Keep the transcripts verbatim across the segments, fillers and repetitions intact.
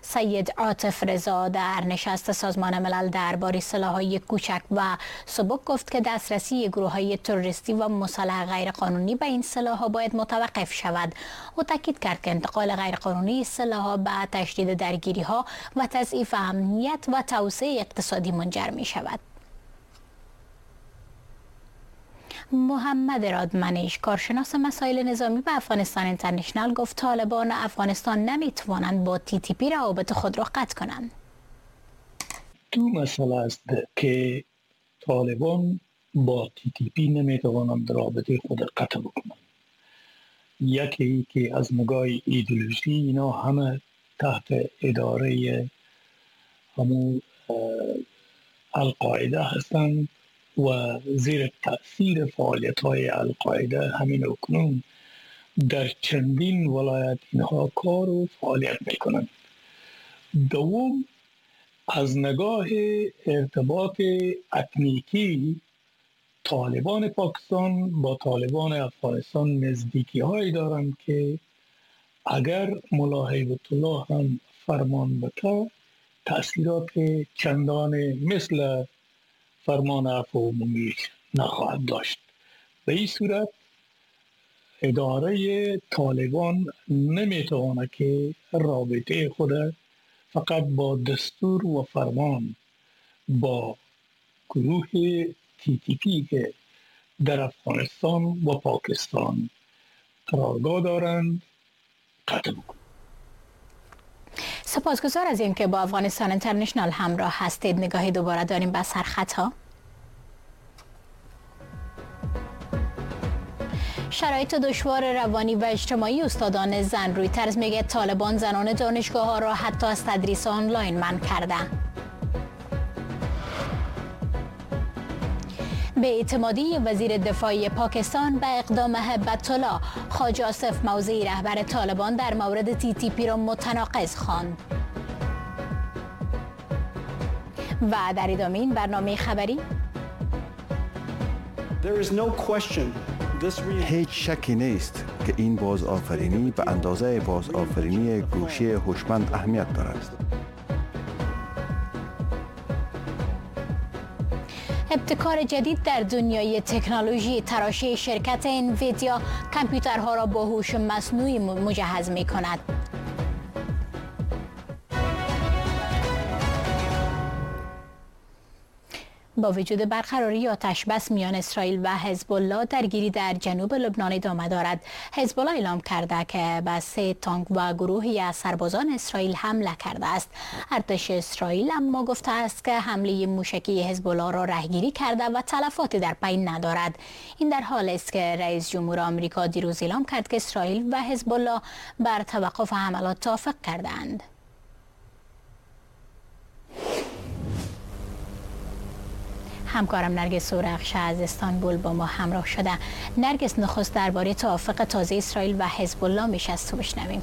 سید عاطف رضا در نشست سازمان ملل درباره سلاح‌های کوچک و سبک گفت که دسترسی گروه‌های تروریستی و مسلح غیرقانونی به این سلاح‌ها باید متوقف شود. او تاکید کرد که انتقال غیرقانونی سلاح‌ها به تشدید درگیری‌ها و تضعیف امنیت و توسعه اقتصادی منجر می‌شود. محمد رادمنش، کارشناس مسائل نظامی به افغانستان اینترنشنال، گفت طالبان افغانستان نمیتوانند با تی تی پی روابط خود را قطع کنند. دو مسئله است که طالبان با تی تی پی نمیتوانند رابطه خود قطع بکنند. یکی که از نگاه ایدئولوژی اینا همه تحت اداره همون القاعده هستند و زیر تأثیر فعالیت‌های القاعده همین اکنون در چندین ولایت اینها کار و فعالیت میکنند. دوم، از نگاه ارتباط اتنیکی طالبان پاکستان با طالبان افغانستان نزدیکی هایی دارند که اگر ملا هیبت الله هم فرمان بده تأثیرات چندان مثل فرمان عفو عمومی نخواهد داشت. به این صورت اداره طالبان نمیتواند که رابطه خود فقط با دستور و فرمان با گروه تی تی پی که در افغانستان و پاکستان قرارگاه دارند قطع بکن. سپاسگزار از اینکه با افغانستان اینترنشنال همراه هستید. نگاهی دوباره داریم به سرخطها. شرایط دشوار روانی و اجتماعی استادان زن روی طرز میگه طالبان زنان دانشگاه ها را حتی از تدریس آنلاین منع کرده. به اعتمادی وزیر دفاع پاکستان به اقدام هیبت الله، خواجه آصف موضعی رهبر طالبان در مورد تی تی پی را متناقض خواند. و در ادامه این برنامه خبری هیچ شکی نیست که این بازآفرینی به اندازه بازآفرینی گوشه هوشمند اهمیت دارد. ابتکار جدید در دنیای تکنولوژی، تراشی شرکت انویدیا کامپیوترها را با هوش مصنوعی مجهز می کند. با وجود برقراری آتشبس میان اسرائیل و حزب الله، درگیری در جنوب لبنان ادامه دارد. حزب الله اعلام کرده که به سه تانک و گروهی از سربازان اسرائیل حمله کرده است. ارتش اسرائیل اما گفته است که حمله موشکی حزب الله را رهگیری کرده و تلفاتی در پی ندارد. این در حالی است که رئیس جمهور آمریکا دیروز اعلام کرد که اسرائیل و حزب الله بر توقف حملات توافق کردند. همکارم نرگس سورخش از استانبول با ما همراه شده. نرگس، نخست درباره توافق تازه اسرائیل و حزب الله میشه از تو بشنویم.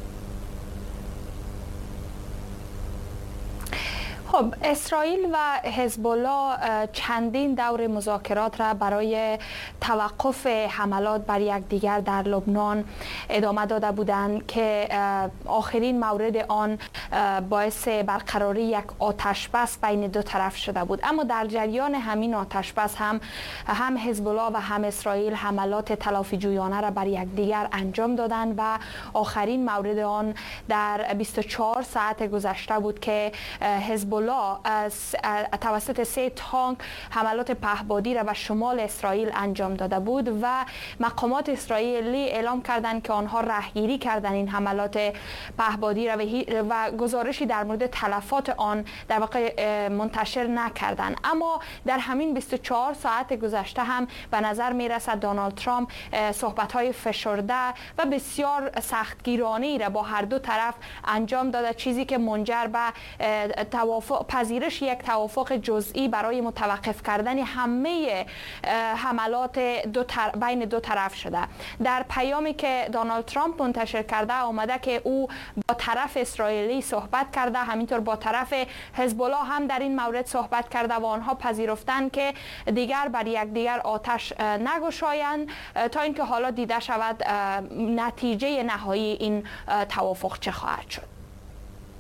خب، اسرائیل و حزب الله چندین دور مذاکرات را برای توقف حملات بر یکدیگر در لبنان ادامه داده بودند که آخرین مورد آن باعث برقراری یک آتشبس بین دو طرف شده بود. اما در جریان همین آتشبس هم هم حزب الله و هم اسرائیل حملات تلافی جویانه را بر یکدیگر انجام دادند و آخرین مورد آن در بیست و چهار ساعت گذشته بود که حزب الله توسط سه تانک حملات پهپادی را به شمال اسرائیل انجام داده بود و مقامات اسرائیلی اعلام کردند که آنها رهگیری کردند این حملات پهپادی را و گزارشی در مورد تلفات آن در واقع منتشر نکردند. اما در همین بیست و چهار ساعت گذشته هم به نظر می رسد دونالد ترامپ صحبت‌های فشرده و بسیار سختگیرانه‌ای را با هر دو طرف انجام داده، چیزی که منجر به توافق پذیرش یک توافق جزئی برای متوقف کردن همه حملات دو بین دو طرف شده. در پیامی که دونالد ترامپ منتشر کرده آمده که او با طرف اسرائیلی صحبت کرده، همینطور با طرف حزب الله هم در این مورد صحبت کرده و آنها پذیرفتند که دیگر بر یکدیگر آتش نگشایند تا اینکه حالا دیده شود نتیجه نهایی این توافق چه خواهد شد.